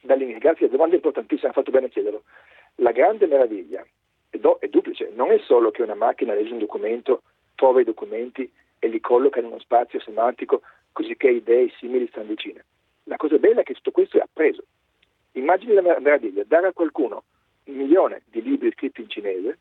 Grazie, la domanda è importantissima, ha fatto bene a chiederlo. La grande meraviglia è duplice, non è solo che una macchina legge un documento, trova i documenti e li colloca in uno spazio semantico così che idee simili stanno vicine. La cosa bella è che tutto questo è appreso. Immagini la meraviglia, dare a qualcuno 1 milione di libri scritti in cinese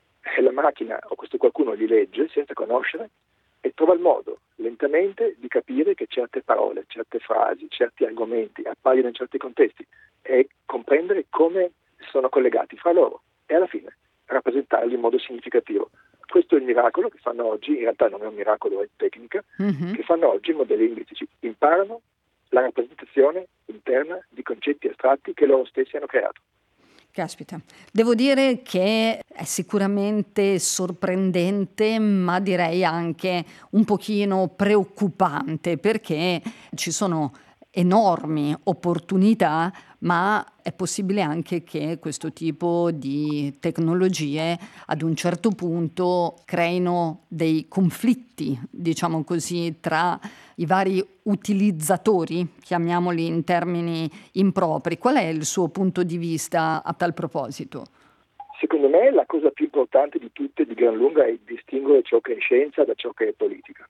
e la macchina o questo qualcuno li legge senza conoscere e trova il modo lentamente di capire che certe parole, certe frasi, certi argomenti appaiono in certi contesti e comprendere come sono collegati fra loro e alla fine rappresentarli in modo significativo. Questo è il miracolo che fanno oggi, in realtà non è un miracolo, è tecnica, che fanno oggi i modelli linguistici. Imparano la rappresentazione interna di concetti astratti che loro stessi hanno creato. Caspita, devo dire che è sicuramente sorprendente, ma direi anche un pochino preoccupante, perché ci sono enormi opportunità, ma è possibile anche che questo tipo di tecnologie ad un certo punto creino dei conflitti, diciamo così, tra i vari utilizzatori, chiamiamoli in termini impropri. Qual è il suo punto di vista a tal proposito? Secondo me la cosa più importante di tutte, di gran lunga, è distinguere ciò che è scienza da ciò che è politica.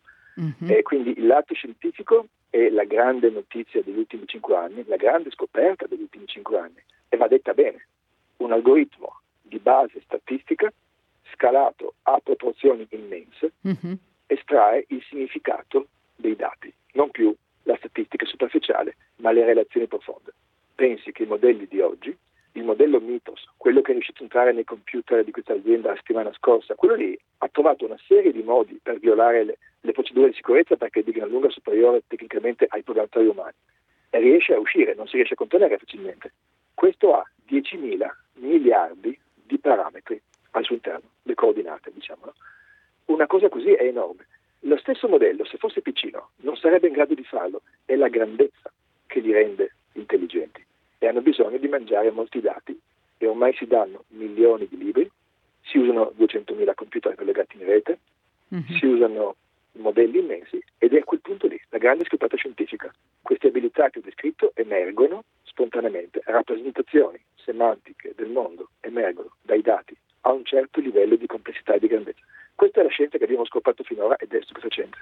E quindi il lato scientifico è la grande notizia degli ultimi 5 anni, la grande scoperta degli ultimi 5 anni. E va detta bene, un algoritmo di base statistica scalato a proporzioni immense estrae il significato dei dati, non più la statistica superficiale, ma le relazioni profonde. Pensi che i modelli di oggi, il modello Mythos, quello che è riuscito a entrare nei computer di questa azienda la settimana scorsa, quello lì ha trovato una serie di modi per violare le procedure di sicurezza perché è di gran lunga superiore tecnicamente ai programmatori umani e riesce a uscire, non si riesce a contenere facilmente. Questo ha 10.000 miliardi di parametri al suo interno, le coordinate, diciamo. Una cosa così è enorme. Lo stesso modello, se fosse piccino, non sarebbe in grado di farlo. È la grandezza che li rende intelligenti e hanno bisogno di mangiare molti dati e ormai si danno milioni di libri, si usano 200.000 computer collegati in rete, si usano modelli immensi ed è a quel punto lì la grande scoperta scientifica. Queste abilità che ho descritto emergono spontaneamente, rappresentazioni semantiche del mondo emergono dai dati a un certo livello di complessità e di grandezza. Questa è la scienza che abbiamo scoperto finora ed è stupefacente.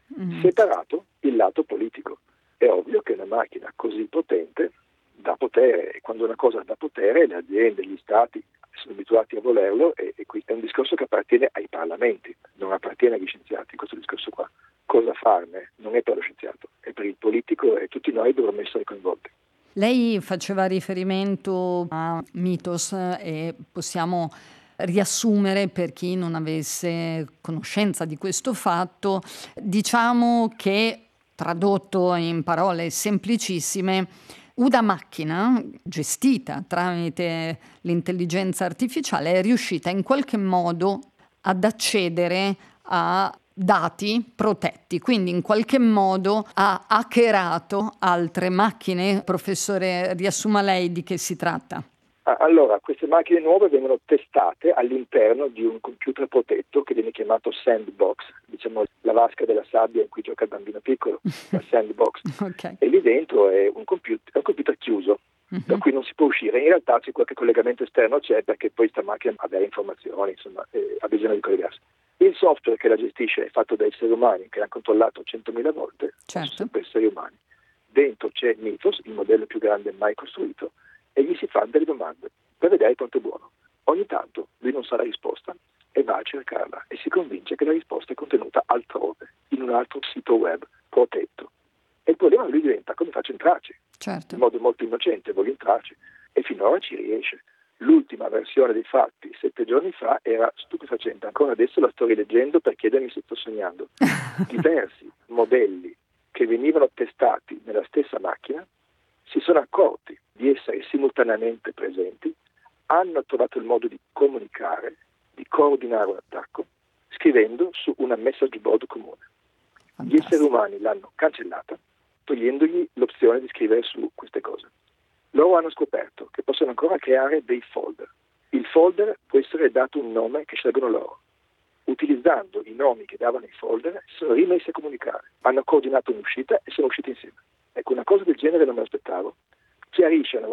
Separato il lato politico. È ovvio che una macchina così potente dà potere e quando una cosa dà potere le aziende, gli stati sono abituati a volerlo e qui è un discorso che appartiene ai parlamenti, non appartiene agli scienziati, questo discorso qua. Cosa farne non è per lo scienziato, è per il politico e tutti noi dovremmo essere coinvolti. Lei faceva riferimento a Mythos e possiamo riassumere per chi non avesse conoscenza di questo fatto, diciamo che tradotto in parole semplicissime, una macchina gestita tramite l'intelligenza artificiale è riuscita in qualche modo ad accedere a dati protetti, quindi in qualche modo ha hackerato altre macchine. Professore, riassuma lei di che si tratta. Allora, queste macchine nuove vengono testate all'interno di un computer protetto che viene chiamato sandbox, diciamo la vasca della sabbia in cui gioca il bambino piccolo, la sandbox. Okay. E lì dentro è un computer chiuso, da cui non si può uscire. In realtà c'è qualche collegamento esterno, c'è perché poi sta macchina ha delle informazioni, insomma, ha bisogno di collegarsi. Il software che la gestisce è fatto da esseri umani che l'hanno controllato 100.000 volte, Certo. sempre esseri umani. Dentro c'è Mythos, il modello più grande mai costruito, e gli si fanno delle domande per vedere quanto è buono. Ogni tanto lui non sa la risposta e va a cercarla e si convince che la risposta è contenuta altrove, in un altro sito web protetto. E il problema lui diventa: come faccio a entrarci? Certo. In modo molto innocente voglio entrarci e finora ci riesce. L'ultima versione dei fatti 7 giorni fa era stupefacente, ancora adesso la sto rileggendo per chiedermi se sto sognando. Diversi modelli che venivano testati nella stessa macchina si sono accorti di essere simultaneamente presenti, hanno trovato il modo di comunicare, di coordinare un attacco, scrivendo su una message board comune. Gli esseri umani l'hanno cancellata, togliendogli l'opzione di scrivere su queste cose. Loro hanno scoperto che possono ancora creare dei folder. Il folder può essere dato un nome che scelgono loro. Utilizzando i nomi che davano i folder, si sono rimessi a comunicare. Hanno coordinato un'uscita e sono usciti insieme. Ecco, una cosa del genere non me l'aspettavo. Chiarisce